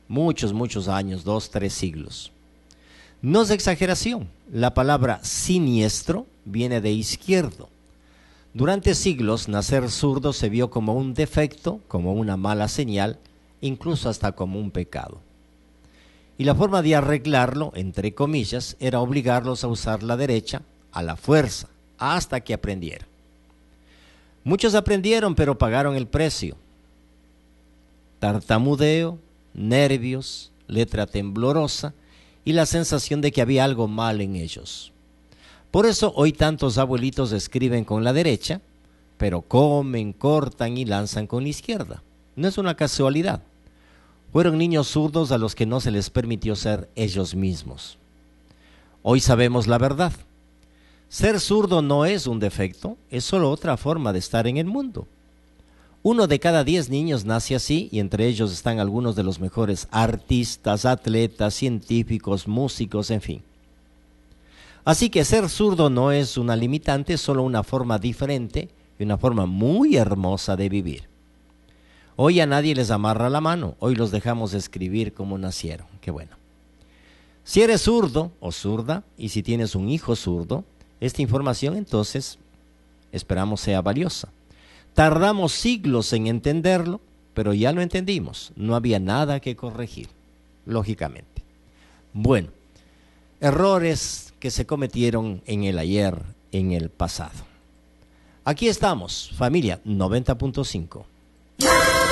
muchos, muchos años, 2, 3 siglos. No es exageración, la palabra siniestro viene de izquierdo. Durante siglos, nacer zurdo se vio como un defecto, como una mala señal, incluso hasta como un pecado. Y la forma de arreglarlo, entre comillas, era obligarlos a usar la derecha a la fuerza, hasta que aprendieran. Muchos aprendieron, pero pagaron el precio. Tartamudeo, nervios, letra temblorosa y la sensación de que había algo mal en ellos. Por eso hoy tantos abuelitos escriben con la derecha, pero comen, cortan y lanzan con la izquierda. No es una casualidad. Fueron niños zurdos a los que no se les permitió ser ellos mismos. Hoy sabemos la verdad. Ser zurdo no es un defecto, es solo otra forma de estar en el mundo. 1 de cada 10 niños nace así, y entre ellos están algunos de los mejores artistas, atletas, científicos, músicos, en fin. Así que ser zurdo no es una limitante, es solo una forma diferente y una forma muy hermosa de vivir. Hoy a nadie les amarra la mano, hoy los dejamos escribir como nacieron. Qué bueno. Si eres zurdo o zurda, y si tienes un hijo zurdo, esta información entonces esperamos sea valiosa. Tardamos siglos en entenderlo, pero ya lo entendimos. No había nada que corregir, lógicamente. Bueno, errores que se cometieron en el ayer, en el pasado. Aquí estamos, familia 90.5.